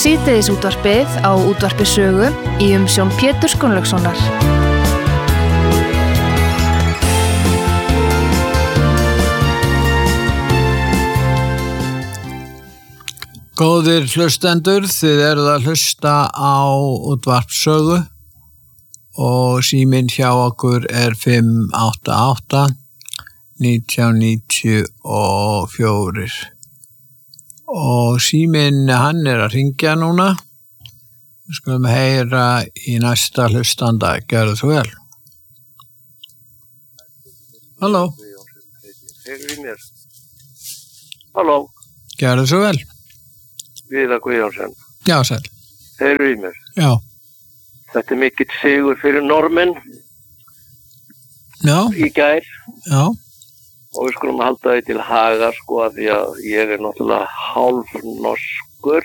Síðdegisútvarpið á Útvarpi Sögu í umsjón Péturs Gunnlaugssonar. Góðir hlustendur, þið eruð að hlusta á Útvarp Sögu og síminn hjá okkur er 588 1994 og síminn hann er að hringja núna. Við skulum heyra í næsta hlustanda. Gjörðu svo vel. Halló. Heyrðu í mér. Halló. Gjörðu svo vel. Viðar Guðjónsson. Já, sæl. Heyrðu í mér. Já. Þetta mikill sigur fyrir normenn. Já. Í gær. Já. Og við skulum halda því til haga, sko, að því að ég er náttúrulega hálfnorskur.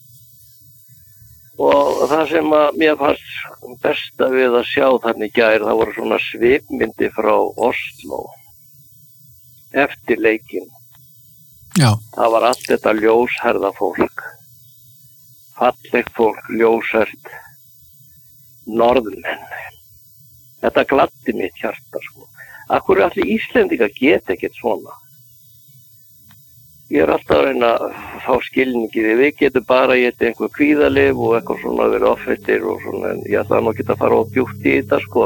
Og það sem að mér fannst besta við að sjá þarna í gær, það voru svona svipmyndi frá Oslo. Eftir leikinn. Já. Það var allt þetta ljósherða fólk. Fallegt fólk, ljóshert. Norðmenn. Þetta gladdi mitt hjarta, sko. Akkur allir Íslendingar geta ekkert svona. Ég er alltaf að reyna að fá skilningi því við getum bara getið einhver kvíðalyf og eitthvað svona verið offittir og svona, en ég ætla nú ekki að fara of djúpt í þetta, sko.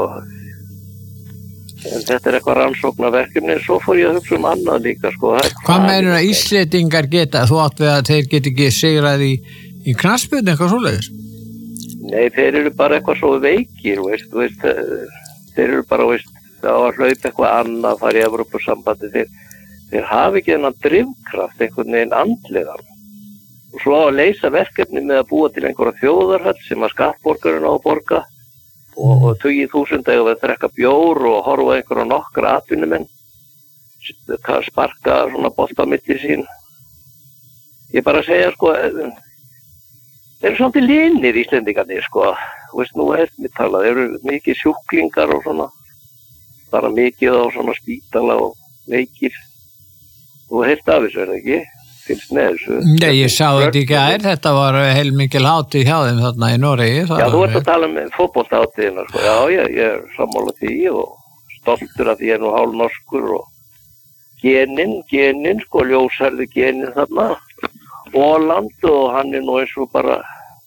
En þetta er eitthvað rannsóknarverkefni, svo fór ég að hugsa annað líka, sko. Hvað meinur að Íslendingar geta? Þú átt við að þeir geti ekki sigrað í knattspyrnu eitthvað svoleiðis? Nei, þeir eru bara eitthvað svo veikir, veist, þeir eru bara, veist, það var hlaup eitthvað annað, fara í Evrópusambandi, þeir hafa ekki þennan drifkraft, einhvern veginn andlegan. Og svo að leysa verkefni með að búa til einhverja þjóðarhöll sem að skattborgarinn á að borga og 20.000 eða að drekka bjór og horfa einhverja nokkra atvinnumenn, sparka svona bolta á milli sín. Ég bara að segja, sko, þeir eru svolítið linir Íslendingarnir, sko, veist, nú er mér talað, þeir eru mikið sjúklingar og svona, bara mikið á svona spítala og veikir. Þú heilt af þessu, er það ekki? Fylgst með þessu. Nei, ég sá þetta í gær, þetta var heilmikil hátíð hjá þeim þarna í Noregi. Já, þú ert að tala um fótboltahátíðina, sko. Já, ég er sammála því og stoltur að ég er nú hálfnorskur og genin, sko, ljósherði genin þarna. Åland og hann er nú eins og bara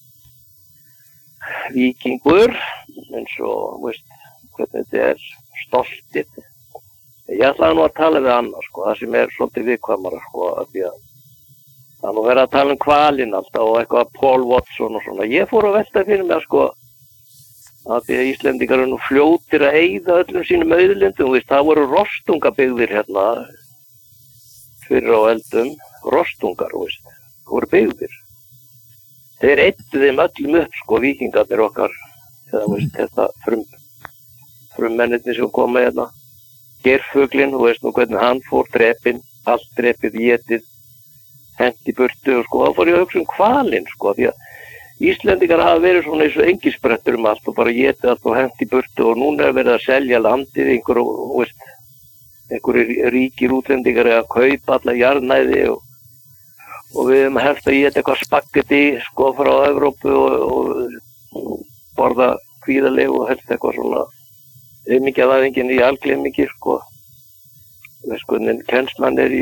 víkingur, eins og, veist, hvernig þetta er, stoltið. Ég ætlaði nú að tala við annað, sko, það sem er svolítið viðkvæmara, sko, að því að það nú verið að tala um hvalinn alltaf og eitthvað Paul Watson og svona. Ég fór að velta fyrir mig, sko, að því að Íslendingar eru nú fljótir að eyða öllum sínum auðlindum, veist, það voru rostungabyggðir hérna fyrir á eldum, rostungar, veist, það voru byggðir. Þeir eyddu þeim öllum upp, sko, víkingarnir okkar, eða, veist, þetta frummennirnir sem koma hérna. Geirfuglinn, þú veist nú hvernig hann fór, drepinn, allt drepið, étið, hent í burtu og sko, þá fór ég að hugsa um hvalinn, sko, því að Íslendingar hafa verið svona eins og engisprettur allt og bara étið allt og hent í burtu og núna er verið að selja landið einhverjir ríkir útlendingar að kaupa alla jarðnæði og við höfum helst að éta eitthvað spagetti, sko, frá Evrópu og borða kvíðalyf og helst eitthvað svona auðmingjavæðingin í algleimingi, sko. Veist hvernig kennslan er í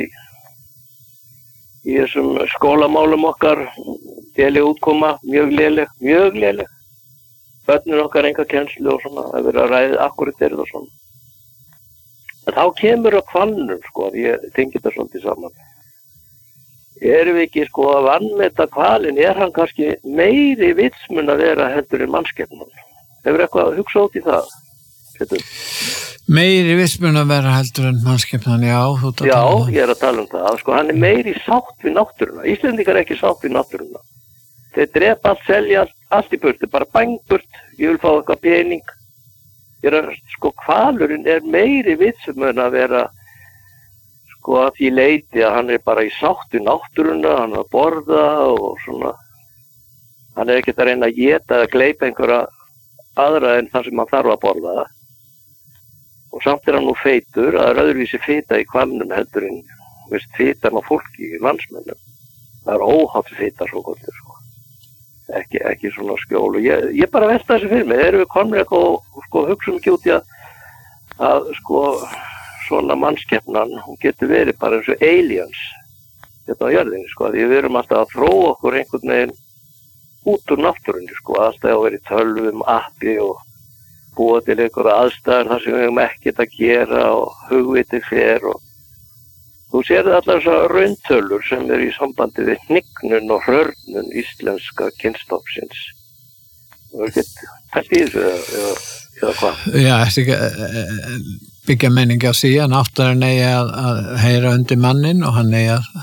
þessum skólamálum okkar, léleg útkoma, mjög léleg. Börnin okkar enga kennslu og svona, það verið að ræða akkurat er það svona. En þá kemur að hvalnum, sko, ég tengi þetta svolítið saman. Erum við ekki, sko, að vanmeta hvalinn, er hann kannski meiri vitsmun að vera heldur en mannskepnan? Hefur eitthvað að hugsa út í það? Meiri vitsmun að vera heldur en mannskepnan, já. Já, ég er að tala um það, sko, hann er meiri sátt við náttúruna. Íslendingar er ekki sátt við náttúruna. Þeir drepa allt, selja allt í burtu, bara bang burt, ég vil fá eitthvað pening. Sko, hvalurinn er meiri vitsmun að vera, sko, að því leiti að hann er bara í sátt við náttúruna, hann er að borða og svona. Hann er ekkert að reyna að éta eða gleypa einhverja aðra en það sem hann þarf að borða það. Og samt er hann nú feitur, að það er öðruvísi fita í hvalnum heldur en, veist, fitan á fólki í landsmönnum. Það er óhátt fita svo gott, sko. ekki svona skjól og ég bara velta þessu fyrir mig, erum við komnir eitthvað og sko hugsa ekki út í að sko svona mannskepnan, hún getur verið bara eins og aliens hérna á jörðinni sko, því við erum alltaf að þróa okkur einhvern veginn út úr náttúrunni sko, alltaf að vera í tölvum, appi og búa til einhverja aðstæður þar sem við höfum ekkert að gera og hugviti fer og þú sér allar þessar rauntölur sem eru í sambandi við hnignun og hrörnun íslenska kynstofnsins. Þú veist ekki, pælt í þessu eða hvað? Já, þetta ekki byggja menningi á því að náttúrun eigi að heyra undir mannin og hann eigi að...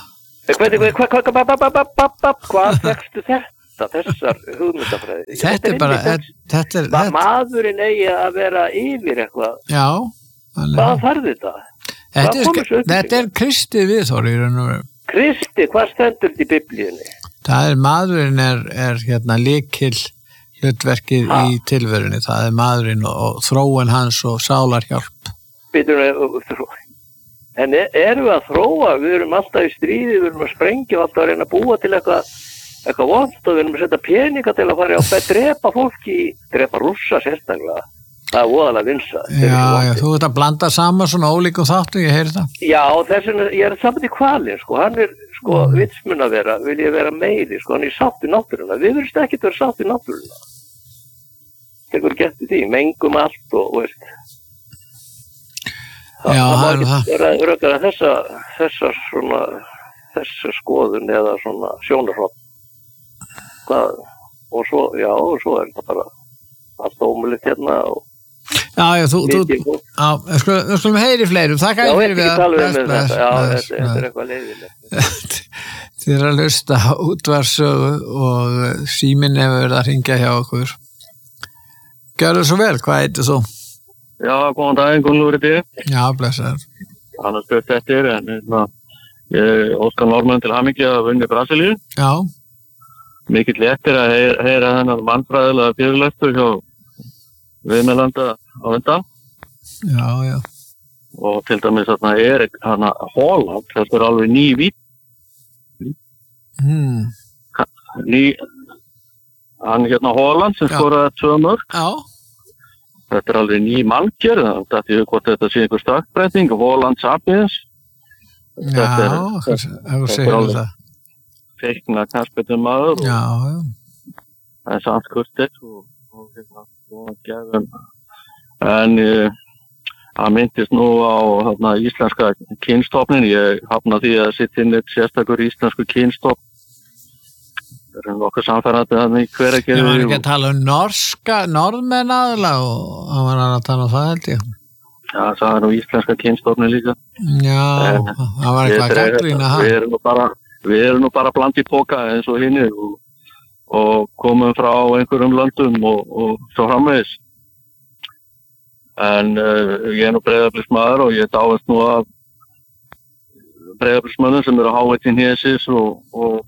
Hvað þekkstu þessar hugmyndafræði? Þetta er maðurinn eigi að vera yfir eitthvað. Já. Hvað þarf þetta? Þetta er Kristi viðhorf í raun og veru. Kristi, hvað stendur í Biblíunni? Það er maðurinn er hérna lykil hlutverkið í tilverunni. Það er maðurinn og þróun hans og sálarhjálp. En erum við að þróa? Við erum alltaf í stríði, við erum að sprengja og alltaf að reyna að búa til eitthvað vont og við erum að setja peninga til að fara að drepa fólki, drepa rússa sérstaklega. Það er voðalega vinsa. Já, þú ert að blanda saman svona ólíkum þáttum, ég heyri það. Já, þess vegna, ég er saman í Hvalinn, sko, hann er, sko, vitsmun að vera, vil ég vera meiri, sko, hann er sátt í náttúruna. Við verðumst ekkert vera sátt í náttúruna. Tekur gett í því, mengum allt og veist. Það má ekki vera þessa skoðun eða svona sjónarhótt. Og svo er það bara allt ómulegt hérna og Já, við skulum heyri fleirum. Þakka fyrir við að þetta er eitthvað leiðilegt. Þið er að hlusta á útvarpssögu og síminn hefur verið að hringja hjá okkur. Gjörðu svo vel, hvað heitir þú? Já, góðan daginn, Gunnlaugur heiti ég. Já, blessaður. Annars stutt eftir, en ég óska Norðmann til hamingju að vinna í Brasilíu. Já. Mikill léttir að heyra þennan mannfræðilega fyrirlestur hjá viðmælanda á undan. Já. Og til dæmis þarna er Holland, þetta er alveg ný vít. Hann Holland sem skoraði 2 mörk. Já. Þetta er alveg ný manngjörð, þetta er hvort þetta sé einhver stökkbreyting, Holland Sapiens. Þú segir það. Feikna knarspyrnum maður. Já. Það er samt kurteis og gefum. En hann myndist nú á íslenska kynstofnin. Ég hafna því að sitt inn eitt sérstakur íslensku kynstofn. Það er nokkuð samfærandi þannig hver ekki. Ég var ekki að tala norðmenn aðalega og hann var að tala það held ég. Já, það er nú íslenska kynstofnin líka. Já, það var eitthvað að gagnrýna það. Við erum nú bara bland í póka eins og hinni og komum frá einhverjum löndum og svo framvegis. En ég er nú Breiðabliksmaður og ég dáist nú af Breiðabliksmönnum sem eru hávættin hésis og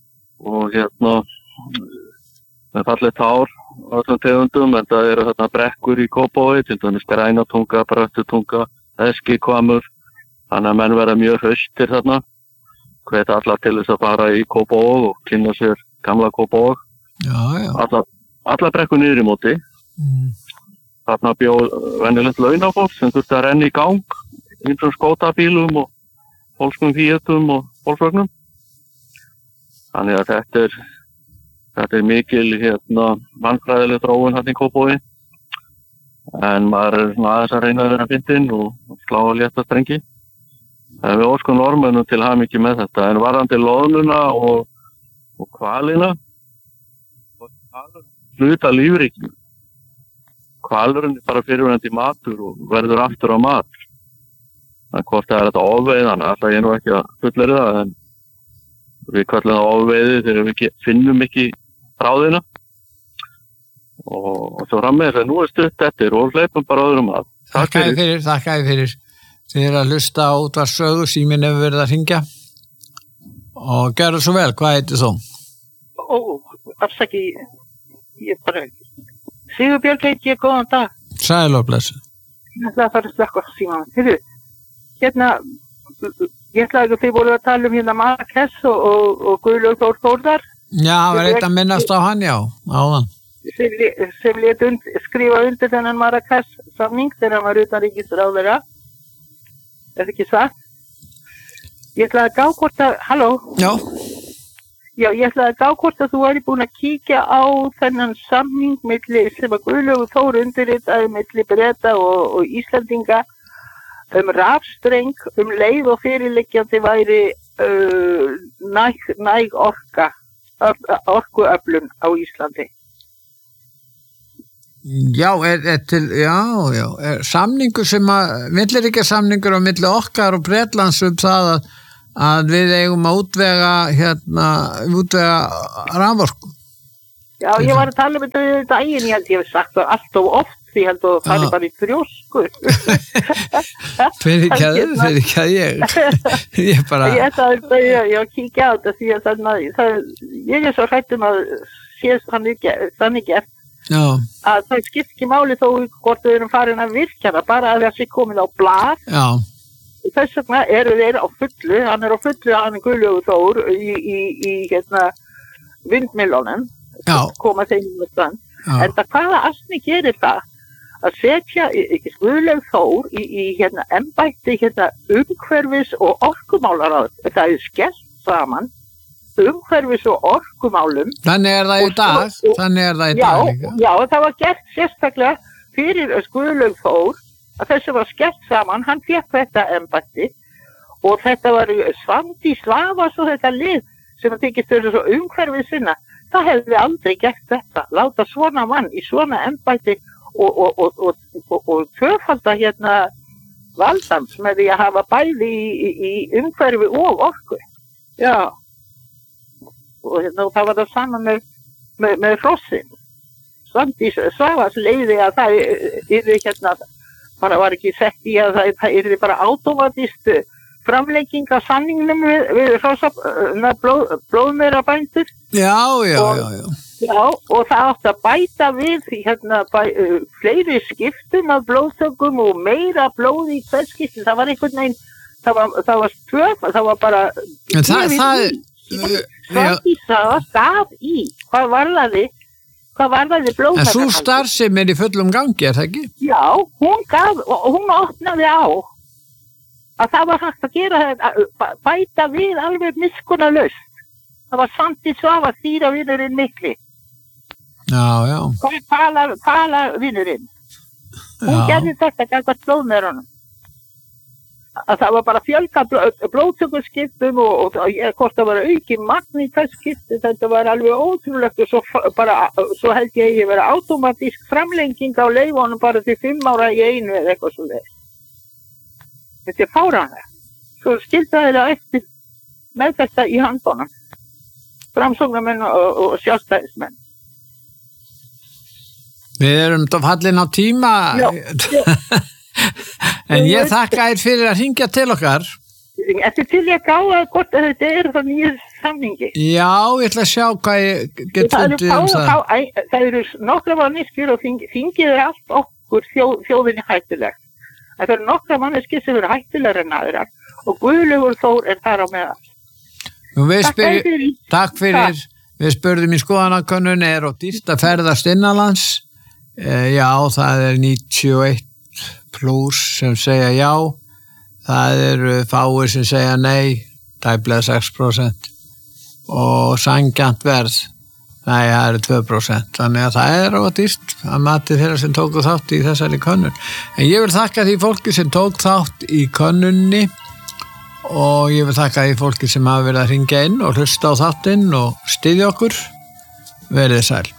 með fallegt hár á þessum tegundum, en það eru brekkur í Kópavogi, til dæmis Grænatunga, Bröttutunga, Eskihvammur, þannig að menn verða mjög hraustir þarna. Hvet allar til þess að fara í Kópavog og kynna sér gamla Kópavog. Já. Allar brekkur niður í móti. Þarna bjó venjulegt launafólk sem þurfti að renna í gang, ýmsum skótabílum og pólskum Fiatum og Volkswagenum. Þannig að þetta er mikil mannfræðileg þróun í Kópavogi. En maður er aðeins að reyna að vera fyndinn og slá að létta strengi. En við óskum Norðmönnum til hamingju með þetta. En varðandi loðnuna og hvalina, hluta lífríkinu. Hvalurinn er bara fyrirverandi matur og verður aftur á mat. En hvort það er þetta ofveiðan, alltaf ég nú ekki að fullera það, en við kallum það ofveiði þegar við finnum ekki bráðina. Og svo frammeins, en nú er stutt eftir og hleypum bara öðrum að. Þakka fyrir. Þið er að hlusta á útvarpssögu, síminn hefur verið að hringja. Og gjörðu svo vel, hvað heitir þú? Afsaki, ég bara... Sigurbjörg heiti ég, góðan dag. Sæl og blessu. Ég ætlaði að fara að slökka símann. Heyrðu, ég ætlaði að þið voru að tala um Marrakesh og Guðlaug Þór Þórðar. Já, það var eitt að minnast á hann, já, áðan. sem lét skrifa undir þennan Marrakesh-samning þegar hann var utanríkisráðherra. Er það ekki satt? Ég ætlaði að gá hvort að, halló? Já. Já, ég ætlaði að gá hvort að þú væri búin að kíkja á þennan samning sem að Guðlaugur Þór undirritaði milli Breta og Íslendinga rafstreng leið og fyrirliggjandi væri næg orkuöflun á Íslandi. Já, er samningur sem milliríkjasamningur á milli okkar og Bretlands það að við eigum að útvega raforku. Já, ég var að tala með þetta daginn, ég held ég hef sagt það allt og oft, því ég held að það er bara í þrjósku. Fyrir ekki að ég bara... Ég var að kíkja á þetta því að ég er svo hrættum að sé þannig gert. Já. Að það skipt ekki máli þó hvort við erum farin að virkja það, bara að það sé komið á blað. Já. Þess vegna eru þeir á fullu, hann er Guðlaugur Þór í vindmyllunum, koma þeim með stand. En það hvaða asni gerir það að setja Guðlaugur Þór í embætti umhverfis og orkumálaráð. Það er skellt saman umhverfis og orkumálum. Þannig er það í dag. Já, það var gert sérstaklega fyrir Guðlaugur Þór að þessu var skellt saman, hann fékk þetta embætti og þetta var Svandís Svavas og þetta lið sem að þykist þau svo umhverfið sinna. Það hefði aldrei gert þetta, láta svona mann í svona embætti og tvöfalda valdans með því að hafa bæði í umhverfi og orku. Já, og það var það saman með hrossin. Svandís Svavas leiði að það yrði bara var ekki sett í að það yrði bara automatist framlegging af samningnum við blóðmerabændur. Já. Já, og það átti að bæta við fleiri skiptum af blóðtökum og meira blóð í hvers skiptum. Það var einhvern veginn, það var bara... Það gaf í, hvað varðaði blóðtökum? En svo starfsemi er í fullum gangi, er það ekki? Já, hún opnaði á að það var hægt að gera þetta, bæta við alveg miskunnarlaust. Það var Svandís Svavas stýravinurinn mikli. Já. Hvað tala vinurinn? Hún gerði þetta gagnvart blóðmerunum. Að það var bara fjölga blóðtökurskiptum og hvort það var aukin magn í hvers skiptum, þetta var alveg ótrúlegt og svo held ég vera automatísk framlenging á leyfunum bara til 5 ára í einu eða eitthvað svo leið. Þetta er fáránlega. Svo skildaði það eftir með þetta í handbónum. Framsóknarmenn og sjálfstæðismenn. Við erum fallin á tíma. Já. En ég þakka þér fyrir að hringja til okkar. Þetta til ég gáða hvort að þetta er það nýjum samningi. Já, ég ætla að sjá hvað ég get fundið það. Það eru nokkra manneskjur og þingið er allt okkur þjóðinni hættulegt. Það eru nokkra manneskjur sem eru hættulegar en aðrar og Guðlaugur Þór er þar á meðal. Takk fyrir. Við spurðum í skoðanakönnun er og dýrt að ferðast innanlands. Já, það er 91 plus sem segja já, það eru fáir sem segja nei, tæplega 6% og sanngjarnt verð, nei, það eru 2%, þannig að það er dýrt að mati þeirra sem tóku þátt í þessari könnun. En ég vil þakka því fólki sem tók þátt í könnunni og ég vil þakka því fólki sem hafa verið að hringja inn og hlusta á þáttinn og styðja okkur. Verið sæl.